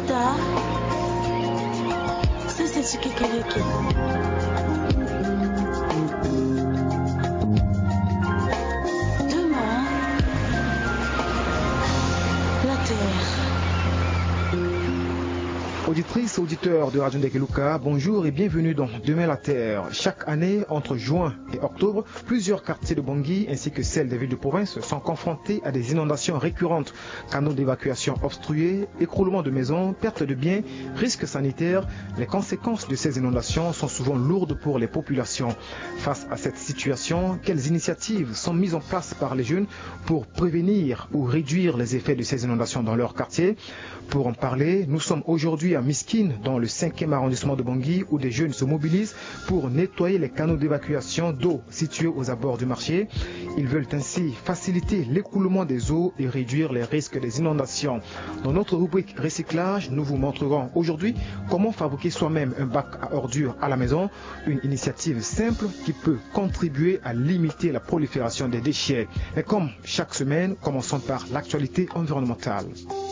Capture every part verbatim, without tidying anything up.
Tata, sisi chikikeleke. Demain, la terre. Auditrices, auditeurs de Radio Ndekeluka, bonjour et bienvenue dans Demain la Terre. Chaque année, entre juin et octobre, plusieurs quartiers de Bangui ainsi que celles des villes de province sont confrontés à des inondations récurrentes, canaux d'évacuation obstrués, écroulement de maisons, perte de biens, risques sanitaires. Les conséquences de ces inondations sont souvent lourdes pour les populations. Face à cette situation, quelles initiatives sont mises en place par les jeunes pour prévenir ou réduire les effets de ces inondations dans leur quartier? Pour en parler, nous sommes aujourd'hui à Miskine, dans le cinquième arrondissement de Bangui, où des jeunes se mobilisent pour nettoyer les canaux d'évacuation d'eau situés aux abords du marché. Ils veulent ainsi faciliter l'écoulement des eaux et réduire les risques des inondations. Dans notre rubrique recyclage, nous vous montrerons aujourd'hui comment fabriquer soi-même un bac à ordures à la maison, une initiative simple qui peut contribuer à limiter la prolifération des déchets. Et comme chaque semaine, commençons par l'actualité environnementale.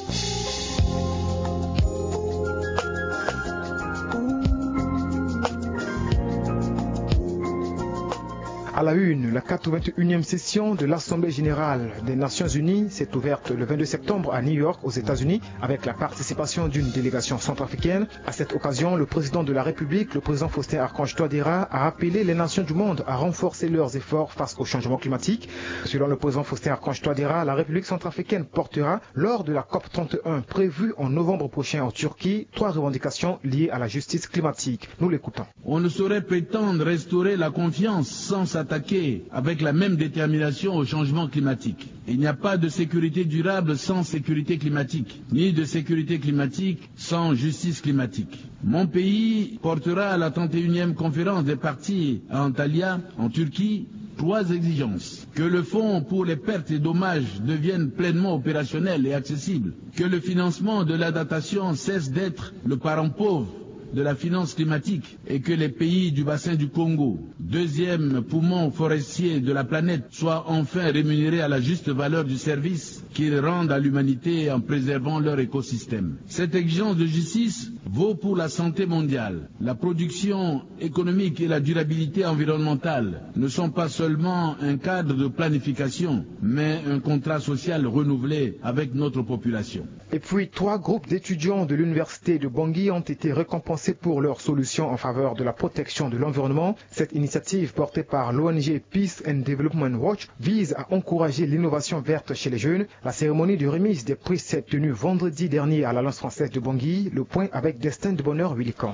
À la une, la quatre-vingt-et-unième session de l'Assemblée générale des Nations unies s'est ouverte le vingt-deux septembre à New York, aux États-Unis, avec la participation d'une délégation centrafricaine. À cette occasion, le président de la République, le président Faustin-Archange Touadéra, a appelé les nations du monde à renforcer leurs efforts face au changement climatique. Selon le président Faustin-Archange Touadéra, la République centrafricaine portera, lors de la COP trente et un prévue en novembre prochain en Turquie, trois revendications liées à la justice climatique. Nous l'écoutons. On ne saurait prétendre restaurer la confiance sans s'attaquer avec la même détermination au changement climatique. Il n'y a pas de sécurité durable sans sécurité climatique, ni de sécurité climatique sans justice climatique. Mon pays portera à la trente et unième conférence des parties à Antalya, en Turquie, trois exigences. Que le fonds pour les pertes et dommages devienne pleinement opérationnel et accessible. Que le financement de l'adaptation cesse d'être le parent pauvre de la finance climatique et que les pays du bassin du Congo, deuxième poumon forestier de la planète, soient enfin rémunérés à la juste valeur du service qu'ils rendent à l'humanité en préservant leur écosystème. Cette exigence de justice vaut pour la santé mondiale. La production économique et la durabilité environnementale ne sont pas seulement un cadre de planification, mais un contrat social renouvelé avec notre population. Et puis, trois groupes d'étudiants de l'université de Bangui ont été récompensés pour leurs solutions en faveur de la protection de l'environnement. Cette initiative portée par l'O N G Peace and Development Watch vise à encourager l'innovation verte chez les jeunes. La cérémonie de remise des prix s'est tenue vendredi dernier à l'Alliance française de Bangui. Le point avec Destin de Bonheur Willican.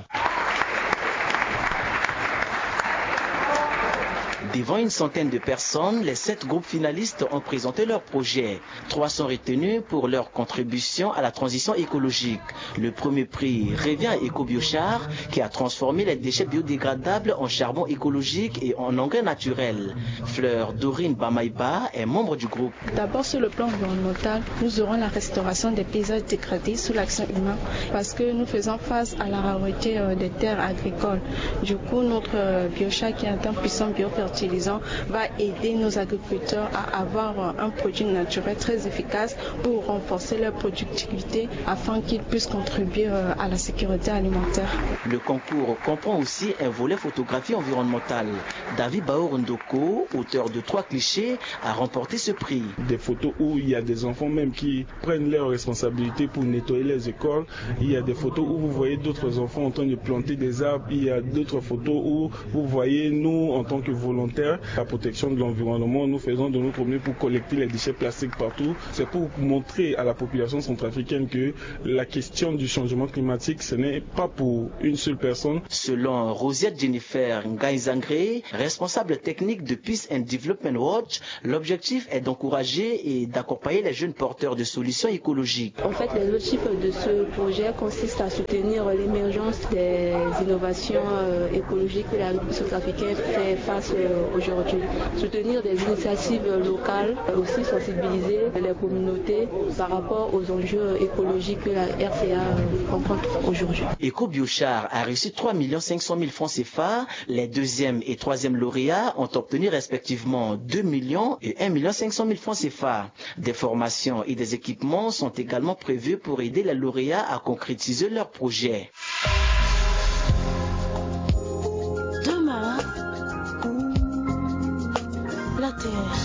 Devant une centaine de personnes, les sept groupes finalistes ont présenté leurs projets. Trois sont retenus pour leur contribution à la transition écologique. Le premier prix revient à EcoBiochar, qui a transformé les déchets biodégradables en charbon écologique et en engrais naturel. Fleur Dorine Bamaïba est membre du groupe. D'abord, sur le plan environnemental, nous aurons la restauration des paysages dégradés sous l'action humaine, parce que nous faisons face à la rareté des terres agricoles. Du coup, notre biochar, qui est un puissant biofertilisant, va aider nos agriculteurs à avoir un produit naturel très efficace pour renforcer leur productivité afin qu'ils puissent contribuer à la sécurité alimentaire. Le concours comprend aussi un volet photographie environnementale. David Baor Ndoko, auteur de trois clichés, a remporté ce prix. Des photos où il y a des enfants même qui prennent leurs responsabilités pour nettoyer les écoles. Il y a des photos où vous voyez d'autres enfants en train de planter des arbres. Il y a d'autres photos où vous voyez nous en tant que volontaires, la protection de l'environnement, nous faisons de notre mieux pour collecter les déchets plastiques partout. C'est pour montrer à la population centrafricaine que la question du changement climatique, ce n'est pas pour une seule personne. Selon Rosiette Jennifer Ngaïzangré, responsable technique de Peace and Development Watch, l'objectif est d'encourager et d'accompagner les jeunes porteurs de solutions écologiques. En fait, l'objectif de ce projet consiste à soutenir l'émergence des innovations écologiques que la République centrafricaine fait face aujourd'hui. Soutenir des initiatives locales, aussi sensibiliser les communautés par rapport aux enjeux écologiques que la R C A rencontre aujourd'hui. EcoBiochar a reçu trois millions cinq cent mille francs C F A. Les deuxième et troisième lauréats ont obtenu respectivement deux millions et un million cinq cent mille francs C F A. Des formations et des équipements sont également prévus pour aider les lauréats à concrétiser leurs projets. Demain, la Terre.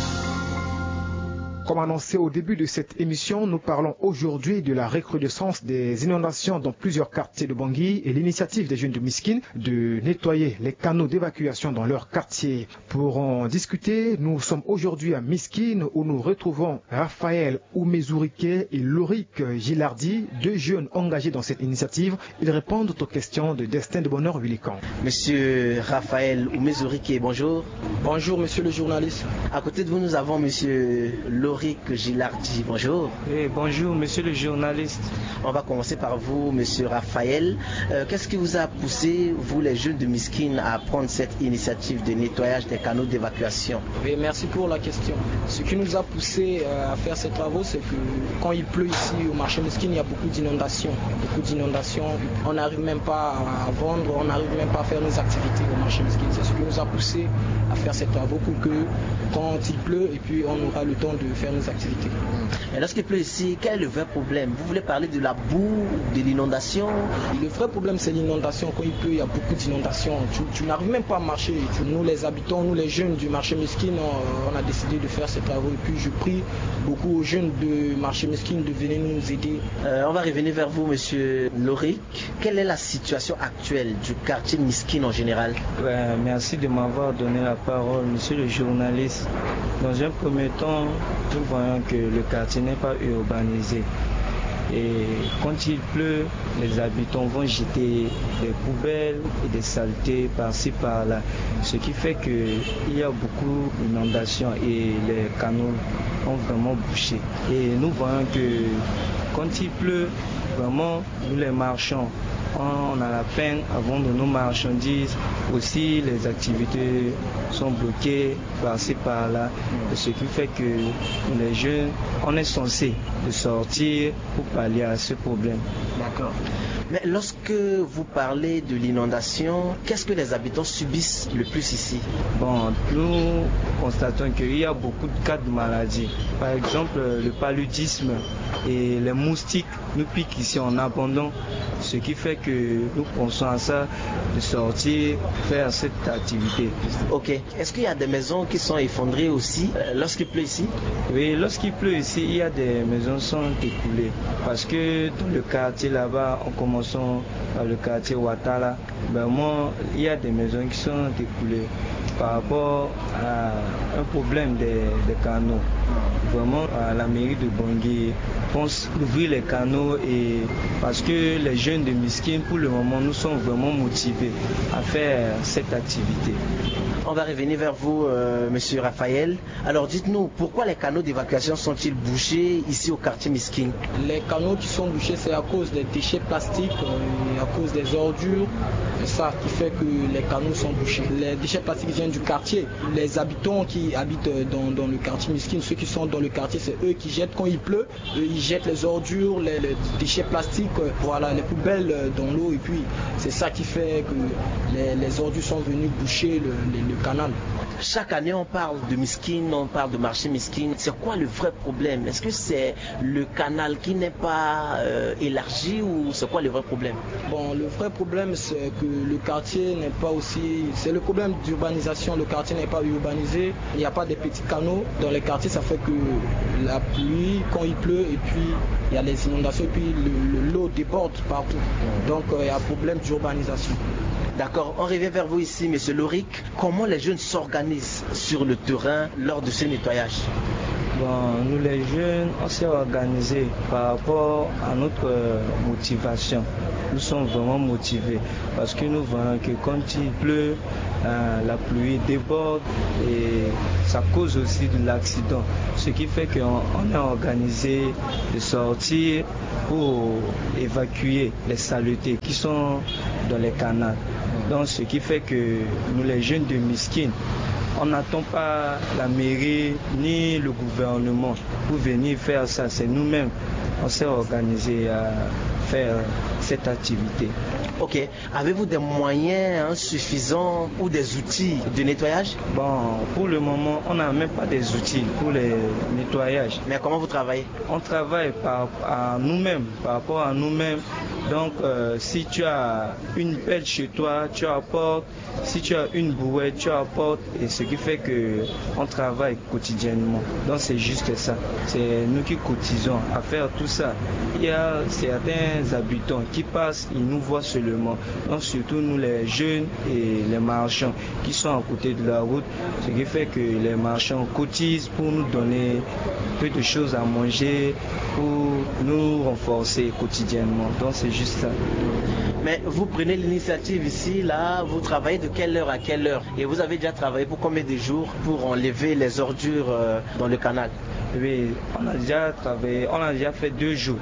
Comme annoncé au début de cette émission, nous parlons aujourd'hui de la recrudescence des inondations dans plusieurs quartiers de Bangui et l'initiative des jeunes de Miskine de nettoyer les canaux d'évacuation dans leur quartier. Pour en discuter, nous sommes aujourd'hui à Miskine où nous retrouvons Raphaël Oumezourike et Lorik Gilardi, deux jeunes engagés dans cette initiative. Ils répondent aux questions de Destin de Bonheur Willican. Monsieur Raphaël Oumezourike, bonjour. Bonjour monsieur le journaliste. À côté de vous, nous avons monsieur Lorik Gilardi, bonjour. Oui, bonjour monsieur le journaliste. On va commencer par vous, monsieur Raphaël. Euh, qu'est-ce qui vous a poussé, vous les jeunes de Miskine, à prendre cette initiative de nettoyage des canaux d'évacuation? Oui, merci pour la question. Ce qui nous a poussé à faire ces travaux, c'est que quand il pleut ici au marché Miskine, il y a beaucoup d'inondations. Il y a beaucoup d'inondations. On n'arrive même pas à vendre, on n'arrive même pas à faire nos activités au marché Miskine. C'est ce qui nous a poussé à faire ces travaux pour que quand il pleut, et puis on aura le temps de faire nos activités. Et lorsqu'il pleut ici, quel est le vrai problème? Vous voulez parler de la boue, de l'inondation? Le vrai problème, c'est l'inondation. Quand il pleut, il y a beaucoup d'inondations. Tu, tu n'arrives même pas à marcher. Tu, nous, les habitants, nous, les jeunes du marché Miskine, on, on a décidé de faire ces travaux. Et puis, je prie beaucoup aux jeunes du marché Miskine de venir nous aider. Euh, on va revenir vers vous, monsieur Lorik. Quelle est la situation actuelle du quartier Miskine en général? Ouais, merci de m'avoir donné la parole, monsieur le journaliste. Dans un premier temps, nous voyons que le quartier n'est pas urbanisé. Et quand il pleut, les habitants vont jeter des poubelles et des saletés par-ci par-là. Ce qui fait qu'il y a beaucoup d'inondations et les canaux ont vraiment bouché. Et nous voyons que quand il pleut, vraiment, nous les marchands, on a la peine à vendre nos marchandises. Aussi, les activités sont bloquées par-ci par-là. Ce qui fait que les jeunes, on est censé de sortir pour pallier à ce problème. D'accord. Mais lorsque vous parlez de l'inondation, qu'est-ce que les habitants subissent le plus ici? Bon, nous constatons qu'il y a beaucoup de cas de maladies. Par exemple, le paludisme et les moustiques nous piquent ici en abondance. Ce qui fait que nous pensons à ça, de sortir, faire cette activité. Ok. Est-ce qu'il y a des maisons qui sont effondrées aussi euh, lorsqu'il pleut ici? Oui, lorsqu'il pleut ici, il y a des maisons qui sont écoulées. Parce que dans le quartier là-bas, en commençant par le quartier Ouattara, ben moi, il y a des maisons qui sont écoulées par rapport à un problème des, des canaux. Vraiment, à la mairie de Bangui pense ouvrir les canaux et parce que les jeunes de Miskine, pour le moment, nous sommes vraiment motivés à faire cette activité. On va revenir vers vous, euh, monsieur Raphaël. Alors dites-nous, pourquoi les canaux d'évacuation sont-ils bouchés ici au quartier Miskine? Les canaux qui sont bouchés, c'est à cause des déchets plastiques, euh, à cause des ordures. C'est ça qui fait que les canaux sont bouchés. Les déchets plastiques viennent du quartier. Les habitants qui habitent dans, dans le quartier Miskine, ceux qui sont dans le quartier, c'est eux qui jettent quand il pleut. Eux, ils jettent les ordures, les, les déchets plastiques, euh, voilà, les poubelles dans l'eau. Et puis, c'est ça qui fait que les, les ordures sont venues boucher le, le, le canal. Chaque année, on parle de Miskine, on parle de marché Miskine. C'est quoi le vrai problème? Est-ce que c'est le canal qui n'est pas euh, élargi ou c'est quoi le vrai problème? Bon, le vrai problème, c'est que le quartier n'est pas aussi... C'est le problème d'urbanisation. Le quartier n'est pas urbanisé. Il n'y a pas de petits canaux. Dans les quartiers, ça fait que la pluie, quand il pleut, et puis il y a les inondations, et puis le, le, l'eau déborde partout. Donc, euh, il y a un problème d'urbanisation. D'accord, on revient vers vous ici, monsieur Lorik. Comment les jeunes s'organisent sur le terrain lors de ce nettoyage? Bon, nous les jeunes, on s'est organisés par rapport à notre motivation. Nous sommes vraiment motivés parce que nous voyons que quand il pleut, euh, la pluie déborde et ça cause aussi de l'accident. Ce qui fait qu'on on est organisé de sortir pour évacuer les saletés qui sont dans les canaux. Donc ce qui fait que nous les jeunes de Miskine, on n'attend pas la mairie ni le gouvernement pour venir faire ça. C'est nous-mêmes, on s'est organisé à faire cette activité. Ok. Avez-vous des moyens hein, suffisants ou des outils de nettoyage? Bon, pour le moment, on n'a même pas des outils pour le nettoyage. Mais comment vous travaillez? On travaille par à nous-mêmes, par rapport à nous-mêmes. Donc, euh, si tu as une pelle chez toi, tu apportes. Si tu as une brouette, tu apportes. Et ce qui fait que on travaille quotidiennement. Donc, c'est juste ça. C'est nous qui cotisons à faire tout ça. Il y a certains habitants qui passent, ils nous voient seulement. Donc, surtout nous les jeunes et les marchands qui sont à côté de la route. Ce qui fait que les marchands cotisent pour nous donner peu de choses à manger, pour nous renforcer quotidiennement. Donc, c'est juste ça. Mais vous prenez l'initiative ici, là, vous travaillez de quelle heure à quelle heure? Et vous avez déjà travaillé pour combien de jours pour enlever les ordures euh, dans le canal? Oui, on a déjà travaillé, on a déjà fait deux jours.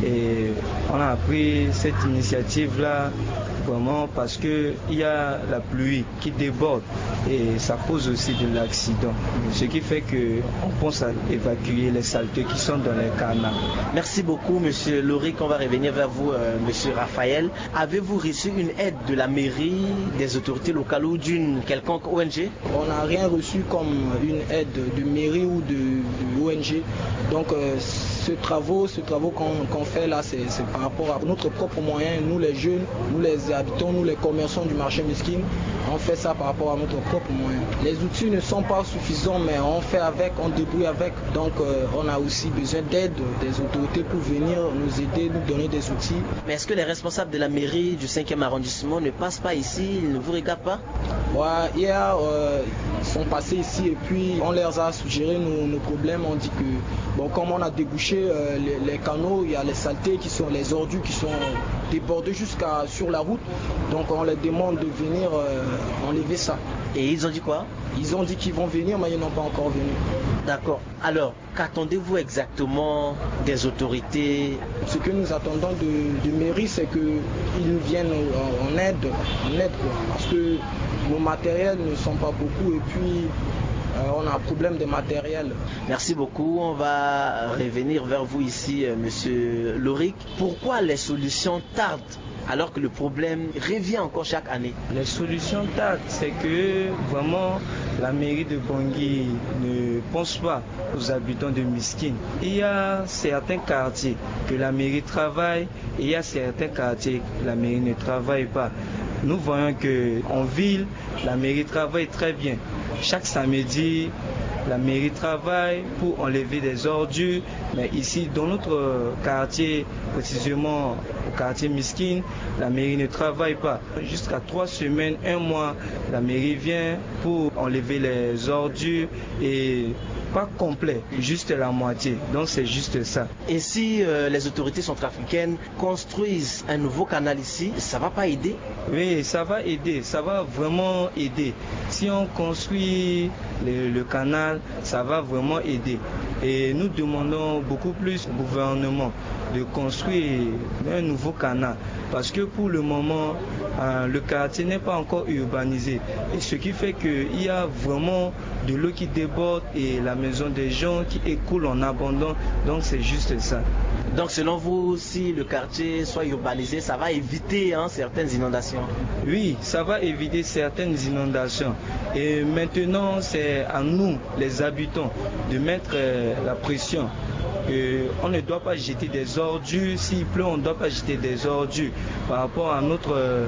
Et on a pris cette initiative-là vraiment parce qu'il y a la pluie qui déborde et ça cause aussi de l'accident. Ce qui fait qu'on pense à évacuer les saletés qui sont dans les canaux. Merci beaucoup, monsieur Loric. On va revenir vers vous, euh, monsieur Raphaël. Avez-vous reçu une aide de la mairie, des autorités locales ou d'une quelconque O N G? On n'a rien reçu comme une aide de mairie ou de, de O N G. Donc euh, ce travaux, ce travaux qu'on qu'on fait là, c'est par rapport à notre propre moyen. Nous les jeunes, nous les habitants, nous les commerçants du marché Miskin, on fait ça par rapport à notre propre moyen. Les outils ne sont pas suffisants, mais on fait avec, on débrouille avec. Donc euh, on a aussi besoin d'aide des autorités pour venir nous aider, nous donner des outils. Mais est-ce que les responsables de la mairie du cinquième arrondissement ne passent pas ici, ils ne vous regardent pas? Ouais, hier, euh, ils sont passés ici et puis on leur a suggéré nos, nos problèmes. On dit que, bon, comme on a débouché euh, les, les canaux, il y a les saletés qui sont, les ordures qui sont débordées jusqu'à sur la route. Donc on leur demande de venir euh, enlever ça. Et ils ont dit quoi? Ils ont dit qu'ils vont venir, mais ils n'ont pas encore venu. D'accord. Alors, qu'attendez-vous exactement des autorités? Ce que nous attendons de, de mairie, c'est qu'ils nous viennent en, en aide, en aide quoi. Parce que nos matériels ne sont pas beaucoup et puis euh, on a un problème de matériel. Merci beaucoup. On va revenir vers vous ici, euh, monsieur Loric. Pourquoi les solutions tardent alors que le problème revient encore chaque année? Les solutions tardent, c'est que vraiment la mairie de Bangui ne pense pas aux habitants de Miskin. Il y a certains quartiers que la mairie travaille et il y a certains quartiers que la mairie ne travaille pas. Nous voyons qu'en ville, la mairie travaille très bien. Chaque samedi, la mairie travaille pour enlever des ordures, mais ici, dans notre quartier, précisément au quartier Miskin, la mairie ne travaille pas. Jusqu'à trois semaines, un mois, la mairie vient pour enlever les ordures et pas complet, juste la moitié. Donc c'est juste ça. Et si euh, les autorités centrafricaines construisent un nouveau canal ici, ça va pas aider? Oui, ça va aider, ça va vraiment aider. Si on construit le, le canal, ça va vraiment aider. Et nous demandons beaucoup plus au gouvernement de construire un nouveau canal. Parce que pour le moment, euh, le quartier n'est pas encore urbanisé. Et ce qui fait qu'il y a vraiment de l'eau qui déborde et la maison des gens qui écoule en abandon. Donc c'est juste ça. Donc selon vous, si le quartier soit urbanisé, ça va éviter hein, certaines inondations? Oui, ça va éviter certaines inondations. Et maintenant, c'est à nous, les habitants, de mettre euh, la pression. Euh, on ne doit pas jeter des ordures. S'il pleut, on ne doit pas jeter des ordures par rapport à notre euh,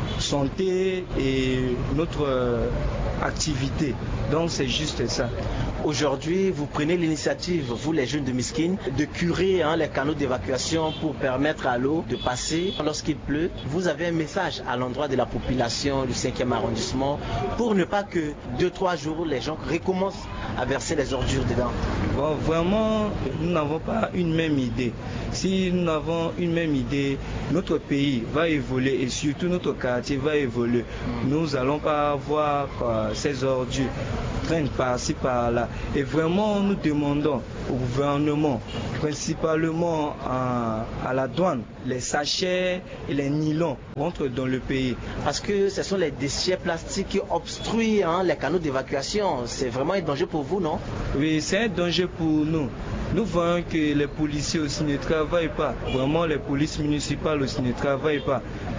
santé et notre euh, activité. Donc c'est juste ça. Aujourd'hui, vous prenez l'initiative, vous les jeunes de Miskin, de curer hein, les canaux d'évacuation pour permettre à l'eau de passer lorsqu'il pleut. Vous avez un message à l'endroit de la population du cinquième arrondissement pour ne pas que deux trois jours les gens recommencent à verser les ordures dedans. Bon, vraiment, nous n'avons pas une même idée. Si si nous avons une même idée, notre pays va évoluer et surtout notre quartier va évoluer. Nous n'allons pas voir euh, ces ordures traînent par-ci par-là. Et vraiment, nous demandons au gouvernement, principalement à, à la douane, les sachets et les nylons rentrent dans le pays. Parce que ce sont les déchets plastiques qui obstruent hein, les canaux d'évacuation. C'est vraiment un danger pour vous, non? Oui, c'est un danger pour nous. Nous voyons que les policiers aussi ne travaillent pas. Vraiment, les polices municipales aussi ne travaillent pas.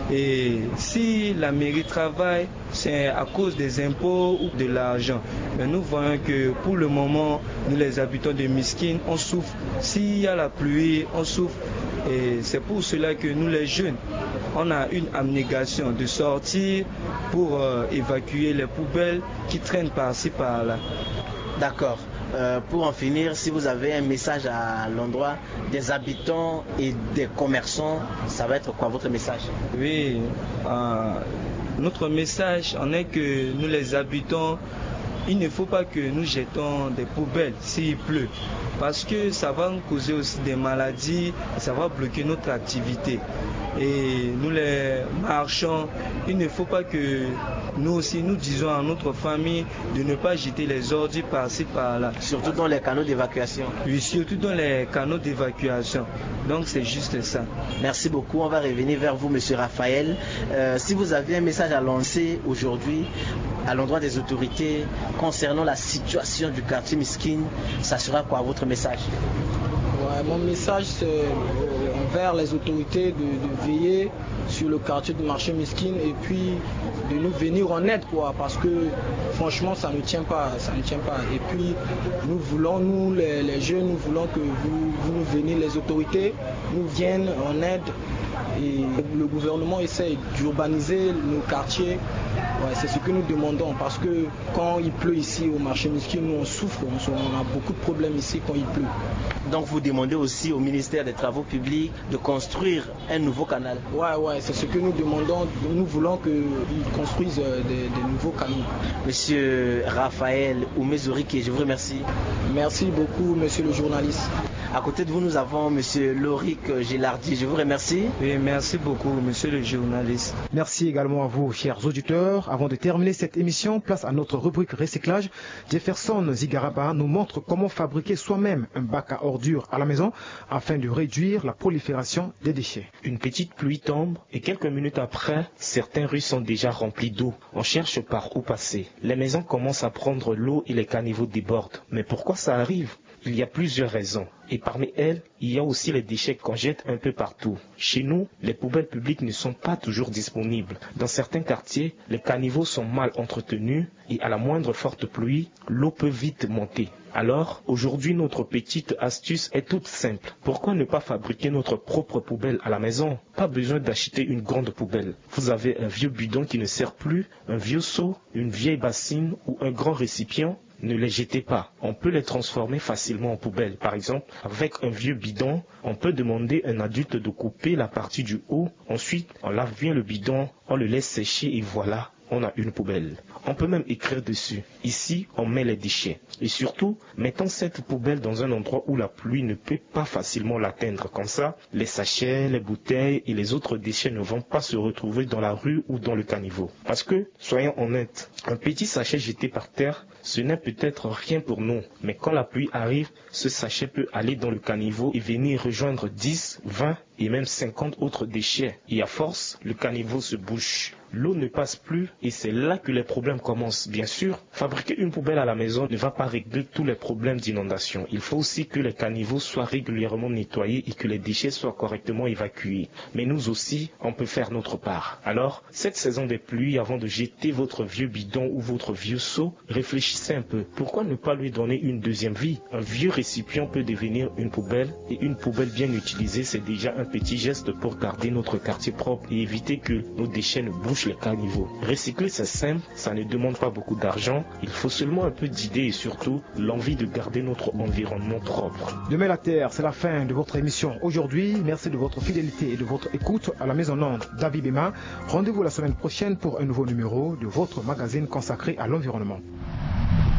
Et si la mairie travaille, c'est à cause des impôts ou de l'argent. Mais nous voyons que pour le moment, nous les habitants de Miskine, on souffre. S'il y a la pluie, on souffre. Et c'est pour cela que nous les jeunes, on a une abnégation de sortir pour euh, évacuer les poubelles qui traînent par-ci par-là. D'accord. Euh, pour en finir, si vous avez un message à l'endroit des habitants et des commerçants, ça va être quoi votre message? Oui, euh, notre message en est que nous les habitants, il ne faut pas que nous jetons des poubelles s'il pleut, parce que ça va nous causer aussi des maladies, ça va bloquer notre activité. Et nous les marchands, il ne faut pas que nous aussi nous disons à notre famille de ne pas jeter les ordures par-ci par-là. Surtout dans les canaux d'évacuation. Oui, surtout dans les canaux d'évacuation. Donc c'est juste ça. Merci beaucoup. On va revenir vers vous, Monsieur Raphaël. Euh, si vous avez un message à lancer aujourd'hui à l'endroit des autorités concernant la situation du quartier Miskine, ça sera quoi votre message? Ouais, mon message c'est envers les autorités de, de veiller sur le quartier du marché Miskine et puis de nous venir en aide quoi, parce que franchement ça ne tient pas, ça ne tient pas. Et puis nous voulons, nous les, les jeunes, nous voulons que vous, vous nous veniez, les autorités nous viennent en aide et le gouvernement essaie d'urbaniser nos quartiers. Ouais, c'est ce que nous demandons parce que quand il pleut ici au marché Miskine, nous on souffre, on a beaucoup de problèmes ici quand il pleut. Donc vous demandez aussi au ministère des Travaux publics de construire un nouveau canal? Ouais, ouais, c'est ce que nous demandons. Nous voulons qu'ils construisent des, des nouveaux canaux. Monsieur Raphaël Oumezorike, je vous remercie. Merci beaucoup, monsieur le journaliste. À côté de vous, nous avons monsieur Loric Gilardi. Je vous remercie. Oui, merci beaucoup, monsieur le journaliste. Merci également à vous, chers auditeurs. Avant de terminer cette émission, place à notre rubrique recyclage. Jefferson Zigaraba nous montre comment fabriquer soi-même un bac à ordures à la maison afin de réduire la prolifération des déchets. Une petite pluie tombe et quelques minutes après, certaines rues sont déjà remplies d'eau. On cherche par où passer. Les maisons commencent à prendre l'eau et les caniveaux débordent. Mais pourquoi ça arrive? Il y a plusieurs raisons. Et parmi elles, il y a aussi les déchets qu'on jette un peu partout. Chez nous, les poubelles publiques ne sont pas toujours disponibles. Dans certains quartiers, les caniveaux sont mal entretenus et à la moindre forte pluie, l'eau peut vite monter. Alors, aujourd'hui, notre petite astuce est toute simple. Pourquoi ne pas fabriquer notre propre poubelle à la maison? Pas besoin d'acheter une grande poubelle. Vous avez un vieux bidon qui ne sert plus, un vieux seau, une vieille bassine ou un grand récipient. Ne les jetez pas. On peut les transformer facilement en poubelle. Par exemple, avec un vieux bidon, on peut demander à un adulte de couper la partie du haut. Ensuite, on lave bien le bidon, on le laisse sécher et voilà, on a une poubelle. On peut même écrire dessus. Ici, on met les déchets. Et surtout, mettons cette poubelle dans un endroit où la pluie ne peut pas facilement l'atteindre. Comme ça, les sachets, les bouteilles et les autres déchets ne vont pas se retrouver dans la rue ou dans le caniveau. Parce que, soyons honnêtes, un petit sachet jeté par terre, ce n'est peut-être rien pour nous. Mais quand la pluie arrive, ce sachet peut aller dans le caniveau et venir rejoindre dix, vingt et même cinquante autres déchets. Et à force, le caniveau se bouche. L'eau ne passe plus et c'est là que les problèmes commencent. Bien sûr, fabriquer une poubelle à la maison ne va pas régler tous les problèmes d'inondation. Il faut aussi que les caniveaux soient régulièrement nettoyés et que les déchets soient correctement évacués. Mais nous aussi, on peut faire notre part. Alors, cette saison des pluies, avant de jeter votre vieux bidon ou votre vieux seau, réfléchissez un peu. Pourquoi ne pas lui donner une deuxième vie? Un vieux récipient peut devenir une poubelle et une poubelle bien utilisée, c'est déjà un petit geste pour garder notre quartier propre et éviter que nos déchets ne bouchent les caniveaux. Recycler, c'est simple, ça ne demande pas beaucoup d'argent, il faut seulement un peu d'idées et surtout l'envie de garder notre environnement propre. Demain la Terre, c'est la fin de votre émission aujourd'hui. Merci de votre fidélité et de votre écoute à la Maison Onde d'Abibema. Rendez-vous la semaine prochaine pour un nouveau numéro de votre magazine consacré à l'environnement.